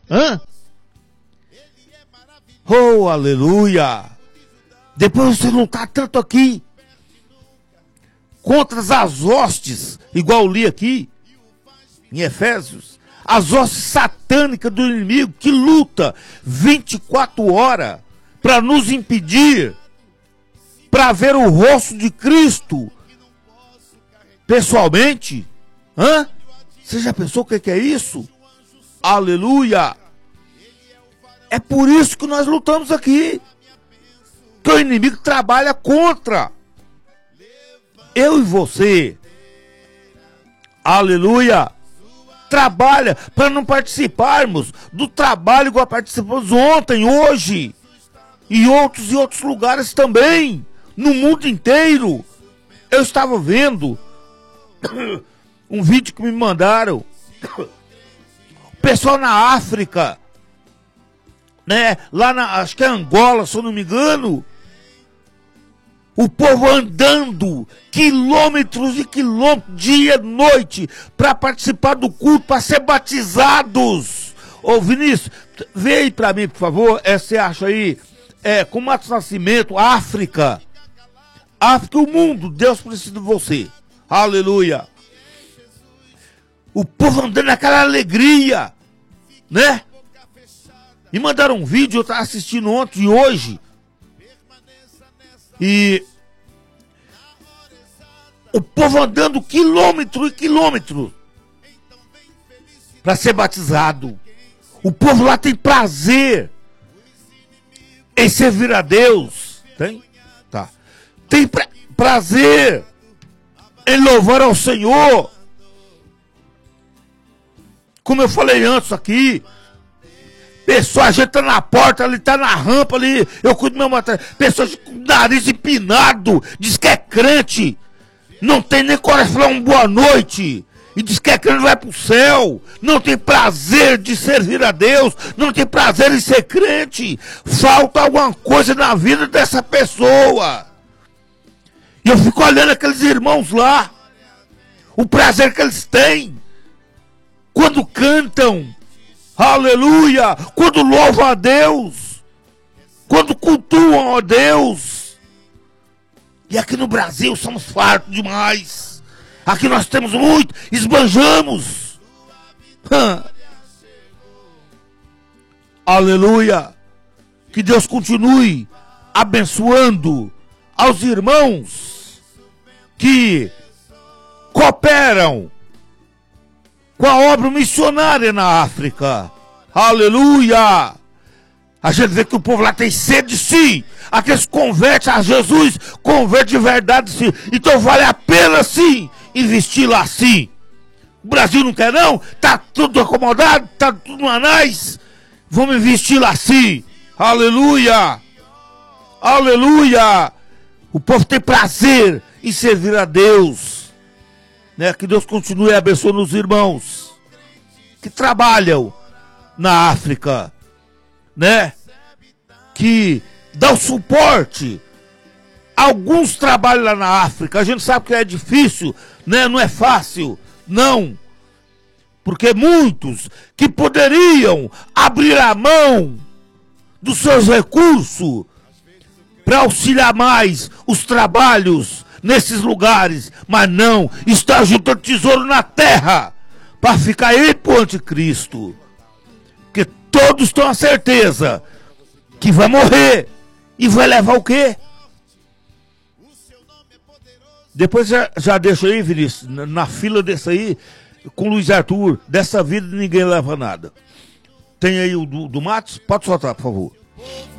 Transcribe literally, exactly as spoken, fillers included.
Hã? Oh, aleluia! Depois você lutar tanto aqui contra as hostes, igual eu li aqui em Efésios, as hostes satânicas do inimigo que luta vinte e quatro horas para nos impedir para ver o rosto de Cristo pessoalmente. Hã? Você já pensou o que é isso? Aleluia! É por isso que nós lutamos aqui. Que o inimigo trabalha contra eu e você. Aleluia! Trabalha para não participarmos do trabalho igual participamos ontem, hoje. E outros e outros lugares também. No mundo inteiro. Eu estava vendo um vídeo que me mandaram. O pessoal na África, né? Lá na, acho que é Angola, se eu não me engano. O povo andando quilômetros e quilômetros, dia e noite, para participar do culto, para ser batizados. Ô Vinícius, vê aí para mim, por favor. É, você acha aí, é, com Matos Nascimento, África. África, o mundo, Deus precisa de você. Aleluia. O povo andando naquela alegria, né? Me mandaram um vídeo, eu estava assistindo ontem e hoje. E o povo andando quilômetro e quilômetro para ser batizado. O povo lá tem prazer em servir a Deus. Tem? Tá. Tem pra prazer em louvar ao Senhor. Como eu falei antes aqui. Pessoa, a gente tá na porta ali, tá na rampa ali, eu cuido do meu material. Pessoas com o nariz empinado, diz que é crente, não tem nem coragem de falar um boa noite, e diz que é crente, vai pro céu, não tem prazer de servir a Deus, não tem prazer em ser crente. Falta alguma coisa na vida dessa pessoa. E eu fico olhando aqueles irmãos lá, o prazer que eles têm quando cantam. Aleluia! Quando louvam a Deus, quando cultuam a Deus. E aqui no Brasil somos fartos demais. Aqui nós temos muito, esbanjamos. Hã. Aleluia! Que Deus continue abençoando aos irmãos que cooperam com a obra missionária na África. Aleluia! A gente vê que o povo lá tem sede sim. Aqueles convertem a Jesus, converte de verdade sim. Então vale a pena sim investir lá sim. O Brasil não quer não? Tá tudo acomodado, tá tudo no anais. Vamos investir lá sim. Aleluia! Aleluia! O povo tem prazer em servir a Deus. Né, que Deus continue abençoando os irmãos que trabalham na África, né? Que dão suporte. Alguns trabalham lá na África. A gente sabe que é difícil, né? Não é fácil, não. Porque muitos que poderiam abrir a mão dos seus recursos para auxiliar mais os trabalhos nesses lugares, mas não, está juntando tesouro na terra para ficar aí pro anticristo, porque todos têm a certeza que vai morrer e vai levar o quê? Depois já, já deixa aí, Vinícius, na, na fila desse aí, com Luiz Arthur, dessa vida ninguém leva nada. Tem aí o do, do Matos? Pode soltar, por favor.